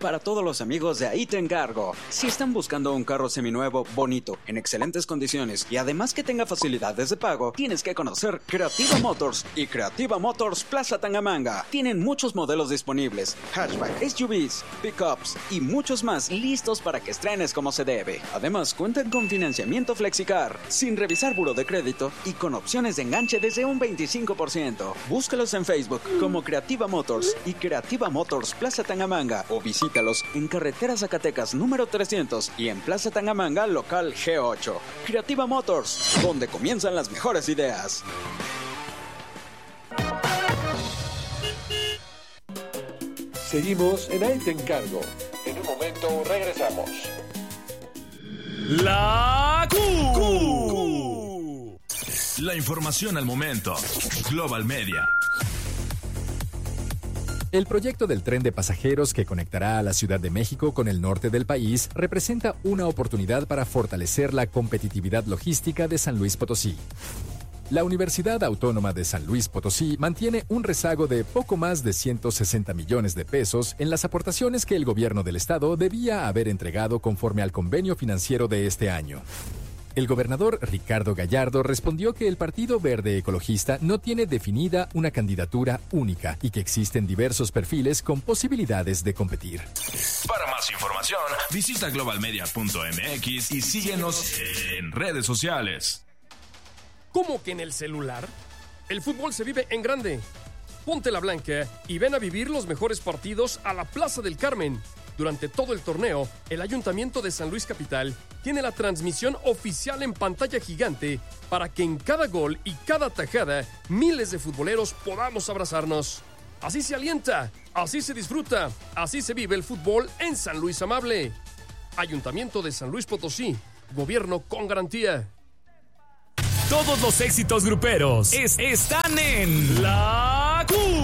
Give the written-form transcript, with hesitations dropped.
para todos los amigos de Ahí Te Encargo. Si están buscando un carro seminuevo, bonito, en excelentes condiciones y además que tenga facilidades de pago, tienes que conocer Creativa Motors y Creativa Motors Plaza Tangamanga. Tienen muchos modelos disponibles, hatchback, SUVs, pickups y muchos más listos para que estrenes como se debe. Además, cuentan con financiamiento FlexiCar, sin revisar buró de crédito y con opciones de enganche desde un 25%. Búscalos en Facebook como Creativa Motors y Creativa Motors Plaza Tangamanga o visítalos en Carretera Zacatecas número 300 y en Plaza Tangamanga local G8. Creativa Motors, donde comienzan las mejores ideas. Seguimos en Ahí Te Encargo. En un momento regresamos. La Q. La información al momento. Global Media. El proyecto del tren de pasajeros que conectará a la Ciudad de México con el norte del país representa una oportunidad para fortalecer la competitividad logística de San Luis Potosí. La Universidad Autónoma de San Luis Potosí mantiene un rezago de poco más de 160 millones de pesos en las aportaciones que el gobierno del estado debía haber entregado conforme al convenio financiero de este año. El gobernador Ricardo Gallardo respondió que el Partido Verde Ecologista no tiene definida una candidatura única y que existen diversos perfiles con posibilidades de competir. Para más información, visita globalmedia.mx y síguenos en redes sociales. ¿Cómo que en el celular? El fútbol se vive en grande. Ponte la blanca y ven a vivir los mejores partidos a la Plaza del Carmen. Durante todo el torneo, el Ayuntamiento de San Luis Capital tiene la transmisión oficial en pantalla gigante para que en cada gol y cada tajada miles de futboleros podamos abrazarnos. Así se alienta, así se disfruta, así se vive el fútbol en San Luis Amable. Ayuntamiento de San Luis Potosí, gobierno con garantía. Todos los éxitos gruperos están en La Q.